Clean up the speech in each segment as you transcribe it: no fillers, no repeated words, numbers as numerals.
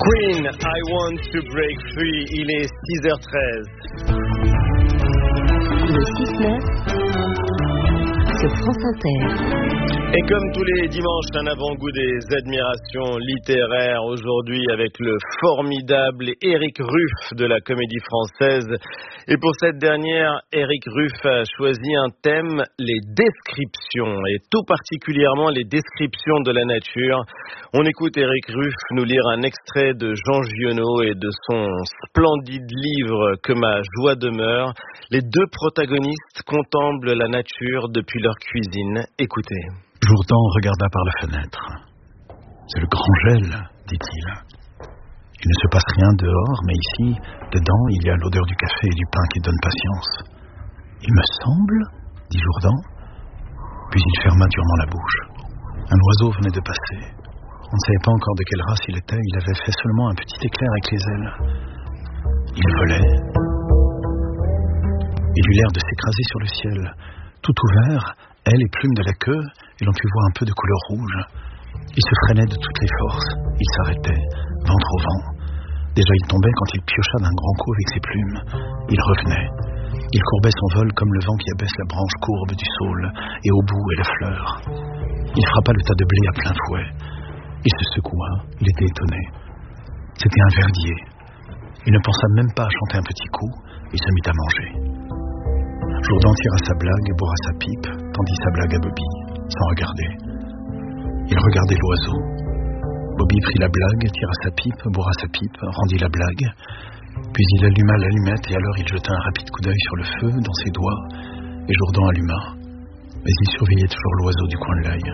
Queen, I want to break free. Il est 6h13. Le 6-9 sur France Inter. Et comme tous les dimanches, un avant-goût des admirations littéraires aujourd'hui avec le formidable Éric Ruff de la Comédie Française. Et pour cette dernière, Éric Ruff a choisi un thème, les descriptions, et tout particulièrement les descriptions de la nature. On écoute Éric Ruff nous lire un extrait de Jean Giono et de son splendide livre Que ma joie demeure. Les deux protagonistes contemplent la nature depuis leur cuisine. Écoutez. Jourdan regarda par la fenêtre. C'est le grand gel, dit-il. Il ne se passe rien dehors, mais ici, dedans, il y a l'odeur du café et du pain qui donne patience. Il me semble, dit Jourdan, puis il ferma durement la bouche. Un oiseau venait de passer. On ne savait pas encore de quelle race il était, il avait fait seulement un petit éclair avec les ailes. Il volait. Il eut l'air de s'écraser sur le ciel. Tout ouvert, ailes et plumes de la queue, et l'on put voir un peu de couleur rouge. Il se freinait de toutes les forces. Il s'arrêtait, ventre au vent. Déjà il tombait quand il piocha d'un grand coup avec ses plumes. Il revenait. Il courbait son vol comme le vent qui abaisse la branche courbe du saule, et au bout est la fleur. Il frappa le tas de blé à plein fouet. Il se secoua, il était étonné. C'était un verdier. Il ne pensa même pas à chanter un petit coup, il se mit à manger. Jourdan tira sa blague et bourra sa pipe, tendit sa blague à Bobby, sans regarder. Il regardait l'oiseau. Bobby prit la blague, tira sa pipe, bourra sa pipe, rendit la blague. Puis il alluma l'allumette et alors il jeta un rapide coup d'œil sur le feu, dans ses doigts, et Jourdan alluma. Mais il surveillait toujours l'oiseau du coin de l'œil.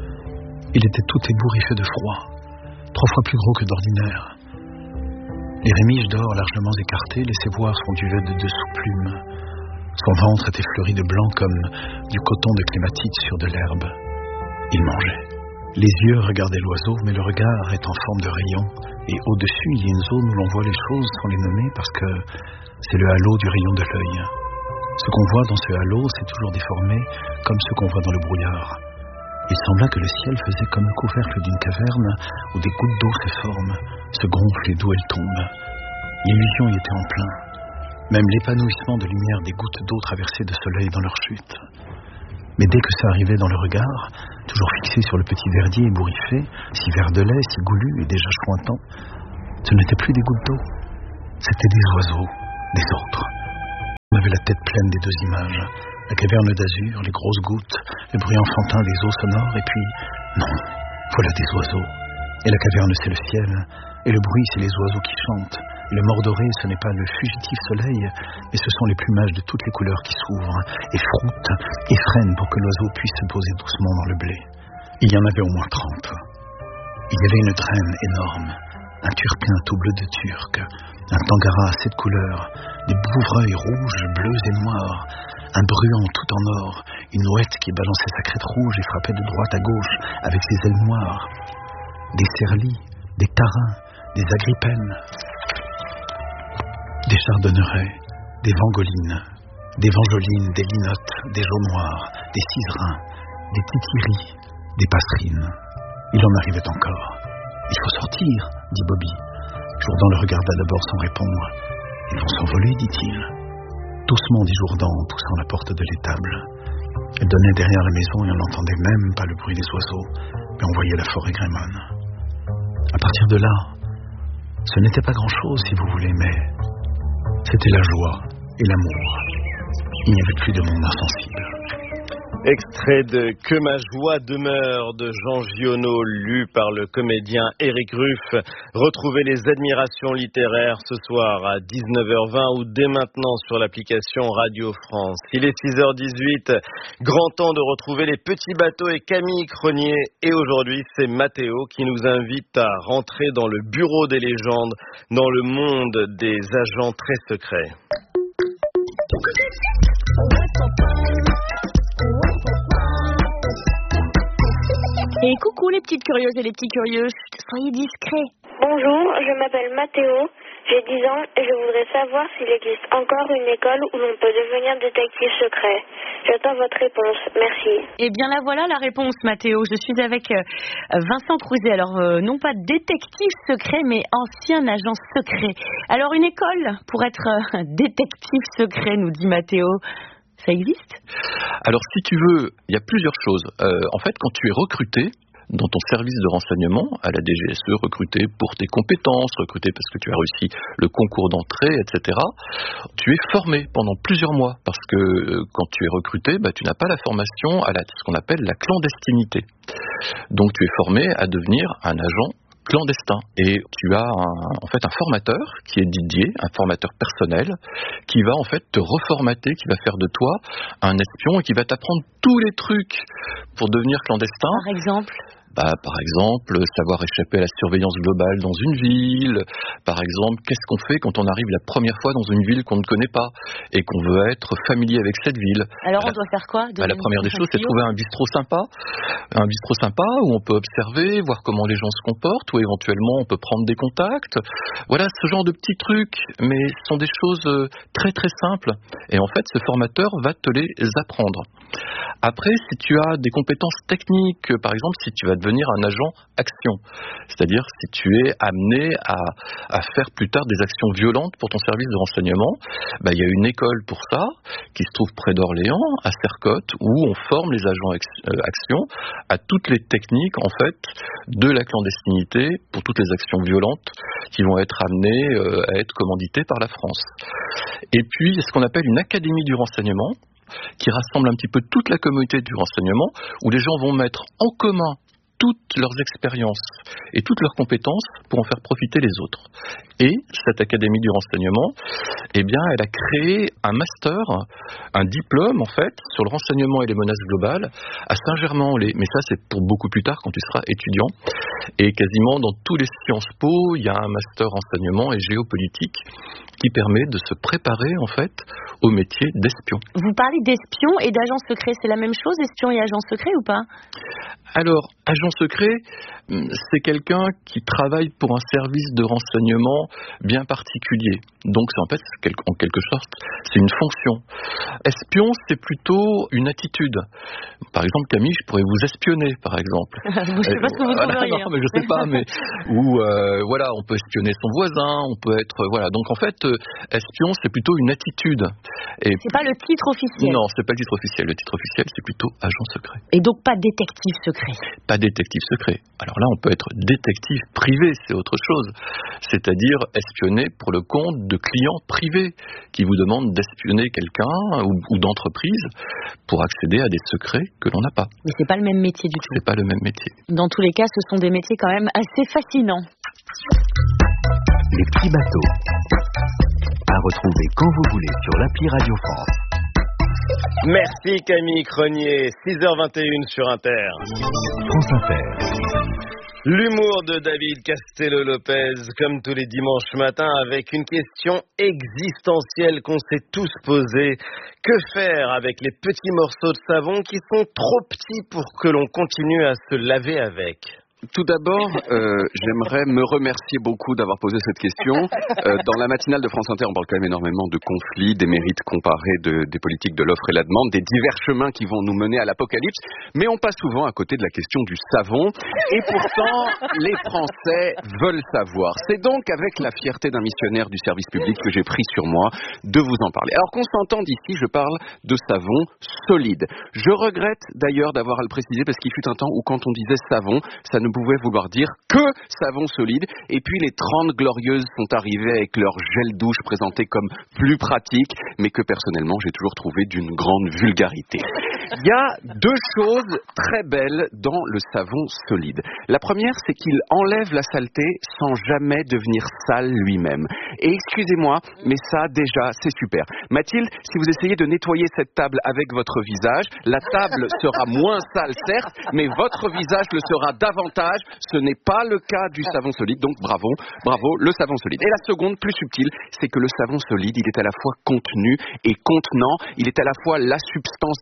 Il était tout ébouriffé de froid, 3 fois plus gros que d'ordinaire. Les rémiges d'or largement écartées laissaient voir son duvet de dessous plumes. Son ventre était fleuri de blanc comme du coton de clématite sur de l'herbe. Il mangeait. Les yeux regardaient l'oiseau, mais le regard est en forme de rayon. Et au-dessus, il y a une zone où l'on voit les choses sans les nommer parce que c'est le halo du rayon de l'œil. Ce qu'on voit dans ce halo, c'est toujours déformé comme ce qu'on voit dans le brouillard. Il sembla que le ciel faisait comme le couvercle d'une caverne où des gouttes d'eau se forment, se gonflent et d'où elles tombent. L'illusion y était en plein. Même l'épanouissement de lumière des gouttes d'eau traversées de soleil dans leur chute. Mais dès que ça arrivait dans le regard, toujours fixé sur le petit verdier ébouriffé, si vert de lait, si goulu et déjà chointant, ce n'était plus des gouttes d'eau, c'était des oiseaux, des autres. On avait la tête pleine des deux images, la caverne d'azur, les grosses gouttes, le bruit enfantin des eaux sonores, et puis, non, voilà des oiseaux. Et la caverne, c'est le ciel, et le bruit, c'est les oiseaux qui chantent. Le mordoré, ce n'est pas le fugitif soleil, mais ce sont les plumages de toutes les couleurs qui s'ouvrent, et froutent, et freinent pour que l'oiseau puisse se poser doucement dans le blé. Il y en avait au moins 30. Il y avait une draine énorme, un turpin tout bleu de turc, un tangara à 7 couleurs, des bouvreuils rouges, bleus et noirs, un bruant tout en or, une ouette qui balançait sa crête rouge et frappait de droite à gauche avec ses ailes noires, des cerlis, des tarins, des agrippelles, des chardonnerets, des vangolines, des vangelines, des linottes, des geaux noirs, des ciserins, des titiris, des passerines. Il en arrivait encore. « Il faut sortir, dit Bobby. Jourdan le regarda d'abord sans répondre. « Ils vont s'envoler, dit-il. » Doucement, dit Jourdan en poussant la porte de l'étable. Elle donnait derrière la maison et on n'entendait même pas le bruit des oiseaux, mais on voyait la forêt grémone. À partir de là, ce n'était pas grand-chose, si vous voulez, mais c'était la joie et l'amour. Il n'y avait plus de monde insensible. Extrait de Que ma joie demeure de Jean Giono, lu par le comédien Éric Ruff. Retrouvez les admirations littéraires ce soir à 19h20 ou dès maintenant sur l'application Radio France. Il est 6h18, grand temps de retrouver les petits bateaux et Camille Cronier. Et aujourd'hui, c'est Mathéo qui nous invite à rentrer dans le bureau des légendes, dans le monde des agents très secrets. Et coucou les petites curieuses et les petits curieux, soyez discrets. Bonjour, je m'appelle Mathéo, j'ai 10 ans et je voudrais savoir s'il existe encore une école où l'on peut devenir détective secret. J'attends votre réponse, merci. Eh bien la voilà la réponse Mathéo, je suis avec Vincent Crouzet. Alors non pas détective secret mais ancien agent secret. Alors une école pour être détective secret nous dit Mathéo, ça existe ? Alors si tu veux, il y a plusieurs choses. En fait quand tu es recruté dans ton service de renseignement, à la DGSE, recruté pour tes compétences, recruté parce que tu as réussi le concours d'entrée, etc., tu es formé pendant plusieurs mois, parce que quand tu es recruté, tu n'as pas la formation à ce qu'on appelle la clandestinité. Donc tu es formé à devenir un agent clandestin. Et tu as un formateur qui est Didier, un formateur personnel, qui va en fait te reformater, qui va faire de toi un espion et qui va t'apprendre tous les trucs pour devenir clandestin. Par exemple ? Par exemple, savoir échapper à la surveillance globale dans une ville. Par exemple, qu'est-ce qu'on fait quand on arrive la première fois dans une ville qu'on ne connaît pas et qu'on veut être familier avec cette ville. Alors on doit faire quoi ? La première des choses, c'est trouver un bistrot sympa où on peut observer, voir comment les gens se comportent, ou éventuellement on peut prendre des contacts. Voilà, ce genre de petits trucs, mais ce sont des choses très très simples. Et en fait, ce formateur va te les apprendre. Après, si tu as des compétences techniques, par exemple, si tu vas devenir un agent action, c'est-à-dire si tu es amené à faire plus tard des actions violentes pour ton service de renseignement, il y a une école pour ça qui se trouve près d'Orléans, à Sercotte, où on forme les agents action à toutes les techniques en fait de la clandestinité pour toutes les actions violentes qui vont être amenées à être commanditées par la France. Et puis, il y a ce qu'on appelle une académie du renseignement, qui rassemble un petit peu toute la communauté du renseignement, où les gens vont mettre en commun toutes leurs expériences et toutes leurs compétences pour en faire profiter les autres. Et cette Académie du renseignement, elle a créé un master, un diplôme en fait, sur le renseignement et les menaces globales à Saint-Germain-en-Laye. Mais ça, c'est pour beaucoup plus tard, quand tu seras étudiant. Et quasiment dans tous les Sciences Po, il y a un master renseignement et géopolitique qui permet de se préparer en fait au métier d'espion. Vous parlez d'espion et d'agent secret, c'est la même chose, espion et agent secret ou pas ? Alors, agent secret, c'est quelqu'un qui travaille pour un service de renseignement bien particulier. Donc, en quelque sorte, c'est une fonction. Espion, c'est plutôt une attitude. Par exemple, Camille, je pourrais vous espionner, par exemple. Je ne sais pas ce que vous trouveriez. Non, mais je sais pas, mais on peut espionner son voisin, on peut être, Donc, en fait, espion, c'est plutôt une attitude. Et c'est pas le titre officiel. Non, c'est pas le titre officiel. Le titre officiel, c'est plutôt agent secret. Et donc pas détective secret. Pas détective secret. Alors là, on peut être détective privé, c'est autre chose. C'est-à-dire espionner pour le compte de clients privés qui vous demandent d'espionner quelqu'un ou d'entreprise pour accéder à des secrets que l'on n'a pas. Mais c'est pas le même métier du tout. C'est pas le même métier. Dans tous les cas, ce sont des métiers quand même assez fascinants. Les petits bateaux. À retrouver quand vous voulez sur l'appli Radio France. Merci Camille Cronier, 6h21 sur Inter. France Inter. L'humour de David Castello-Lopez, comme tous les dimanches matins, avec une question existentielle qu'on s'est tous posée. Que faire avec les petits morceaux de savon qui sont trop petits pour que l'on continue à se laver avec ? Tout d'abord, j'aimerais me remercier beaucoup d'avoir posé cette question. Dans la matinale de France Inter, on parle quand même énormément de conflits, des mérites comparés des politiques de l'offre et la demande, des divers chemins qui vont nous mener à l'apocalypse. Mais on passe souvent à côté de la question du savon. Et pourtant, les Français veulent savoir. C'est donc avec la fierté d'un missionnaire du service public que j'ai pris sur moi de vous en parler. Alors qu'on s'entende ici, je parle de savon solide. Je regrette d'ailleurs d'avoir à le préciser parce qu'il fut un temps où quand on disait savon, ça ne pouvait vouloir dire que savon solide. Et puis les 30 glorieuses sont arrivées avec leur gel douche présenté comme plus pratique, mais que personnellement j'ai toujours trouvé d'une grande vulgarité. Il y a deux choses très belles dans le savon solide. La première, c'est qu'il enlève la saleté sans jamais devenir sale lui-même. Et excusez-moi, mais ça déjà c'est super. Mathilde, si vous essayez de nettoyer cette table avec votre visage, la table sera moins sale certes, mais votre visage le sera davantage. Ce n'est pas le cas du savon solide, donc bravo, le savon solide. Et la seconde, plus subtile, c'est que le savon solide, il est à la fois contenu et contenant, il est à la fois la substance distribuée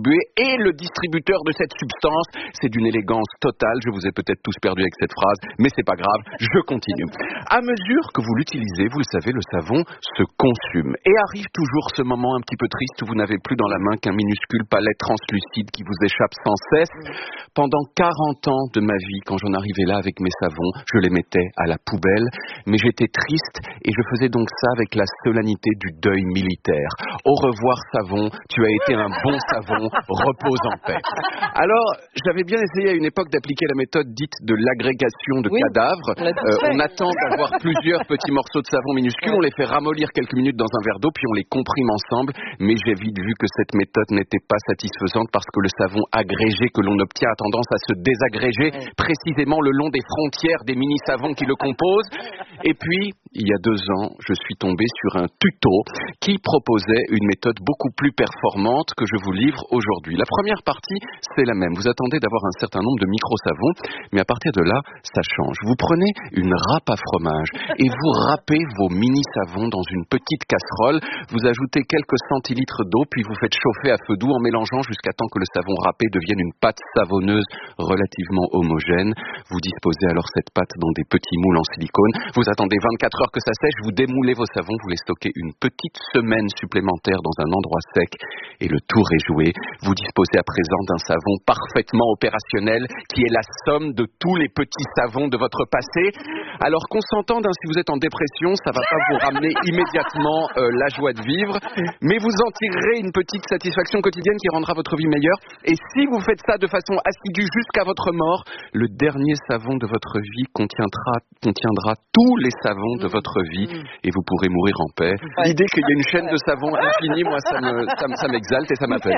distribuer et le distributeur de cette substance. C'est d'une élégance totale. Je vous ai peut-être tous perdu avec cette phrase, mais c'est pas grave, je continue. À mesure que vous l'utilisez, vous le savez, le savon se consume. Et arrive toujours ce moment un petit peu triste où vous n'avez plus dans la main qu'un minuscule palet translucide qui vous échappe sans cesse. Pendant 40 ans de ma vie, quand j'en arrivais là avec mes savons, je les mettais à la poubelle, mais j'étais triste et je faisais donc ça avec la solennité du deuil militaire. Au revoir savon, tu as été un bon savon, repose en paix. Alors, j'avais bien essayé à une époque d'appliquer la méthode dite de l'agrégation de cadavres. On attend d'avoir plusieurs petits morceaux de savon minuscules, on les fait ramollir quelques minutes dans un verre d'eau, puis on les comprime ensemble, mais j'ai vite vu que cette méthode n'était pas satisfaisante parce que le savon agrégé que l'on obtient a tendance à se désagréger précisément le long des frontières des mini-savons qui le composent. Et puis, il y a 2 ans, je suis tombé sur un tuto qui proposait une méthode beaucoup plus performante que je vous livre aujourd'hui. La première partie, c'est la même. Vous attendez d'avoir un certain nombre de micro-savons, mais à partir de là, ça change. Vous prenez une râpe à fromage et vous râpez vos mini-savons dans une petite casserole. Vous ajoutez quelques centilitres d'eau, puis vous faites chauffer à feu doux en mélangeant jusqu'à temps que le savon râpé devienne une pâte savonneuse relativement homogène. Vous disposez alors cette pâte dans des petits moules en silicone. Vous attendez 24 heures que ça sèche, vous démoulez vos savons, vous les stockez une petite semaine supplémentaire dans un endroit sec et le tour est joué. Vous disposez à présent d'un savon parfaitement opérationnel qui est la somme de tous les petits savons de votre passé. Alors qu'on s'entende, si vous êtes en dépression, ça va pas vous ramener immédiatement la joie de vivre, mais vous en tirerez une petite satisfaction quotidienne qui rendra votre vie meilleure. Et si vous faites ça de façon assidue jusqu'à votre mort, le dernier savon de votre vie contiendra tous les savons de votre vie et vous pourrez mourir en paix. L'idée qu'il y ait une chaîne de savons infinie, moi, ça m'exalte et ça m'appelle.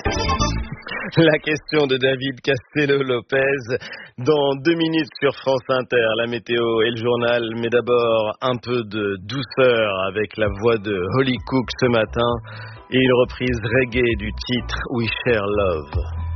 La question de David Castello-Lopez dans 2 minutes sur France Inter, la météo et le journal, mais d'abord un peu de douceur avec la voix de Holly Cook ce matin et une reprise reggae du titre We Share Love.